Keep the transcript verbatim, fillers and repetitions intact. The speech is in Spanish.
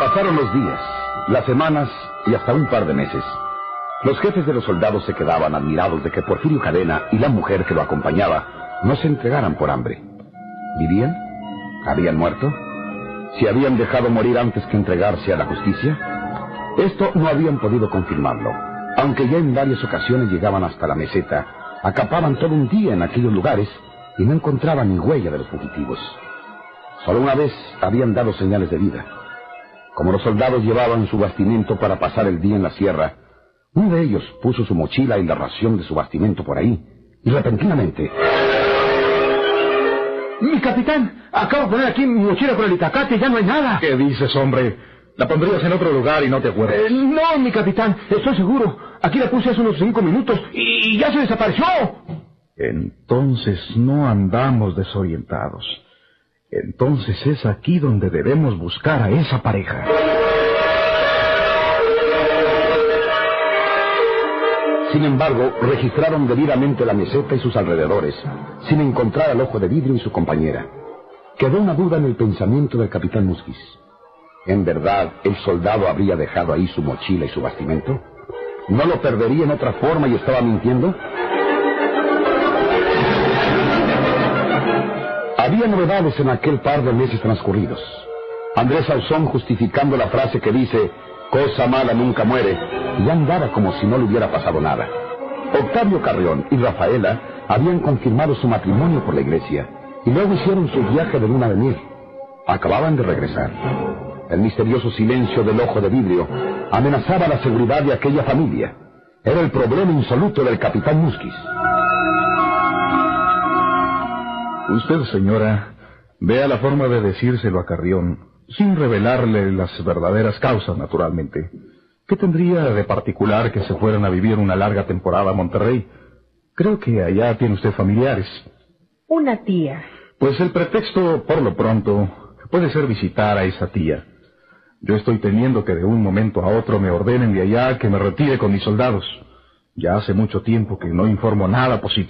Pasaron los días, las semanas y hasta un par de meses. Los jefes de los soldados se quedaban admirados de que Porfirio Cadena y la mujer que lo acompañaba no se entregaran por hambre. ¿Vivían? ¿Habían muerto? ¿Se habían dejado morir antes que entregarse a la justicia? Esto no habían podido confirmarlo, aunque ya en varias ocasiones llegaban hasta la meseta, acampaban todo un día en aquellos lugares y no encontraban ni huella de los fugitivos. Solo una vez habían dado señales de vida. Como los soldados llevaban su bastimento para pasar el día en la sierra, uno de ellos puso su mochila y la ración de su bastimento por ahí, y repentinamente... ¡Mi capitán! Acabo de poner aquí mi mochila con el itacate y ya no hay nada. ¿Qué dices, hombre? La pondrías en otro lugar y no te acuerdas. Eh, no, mi capitán, estoy seguro. Aquí la puse hace unos cinco minutos y, y ya se desapareció. Entonces no andamos desorientados. Entonces es aquí donde debemos buscar a esa pareja. Sin embargo, registraron debidamente la meseta y sus alrededores, sin encontrar al Ojo de Vidrio y su compañera. Quedó una duda en el pensamiento del capitán Musquiz. ¿En verdad el soldado habría dejado ahí su mochila y su bastimento? ¿No lo perdería en otra forma y estaba mintiendo? Había novedades en aquel par de meses transcurridos. Andrés Ausón, justificando la frase que dice «cosa mala nunca muere», ya andaba como si no le hubiera pasado nada. Octavio Carrión y Rafaela habían confirmado su matrimonio por la iglesia y luego hicieron su viaje de luna de miel. Acababan de regresar. El misterioso silencio del Ojo de Vidrio amenazaba la seguridad de aquella familia. Era el problema insoluto del capitán Musquiz. Usted, señora, vea la forma de decírselo a Carrión, sin revelarle las verdaderas causas, naturalmente. ¿Qué tendría de particular que se fueran a vivir una larga temporada a Monterrey? Creo que allá tiene usted familiares. Una tía. Pues el pretexto, por lo pronto, puede ser visitar a esa tía. Yo estoy temiendo que de un momento a otro me ordenen de allá que me retire con mis soldados. Ya hace mucho tiempo que no informo nada positivo.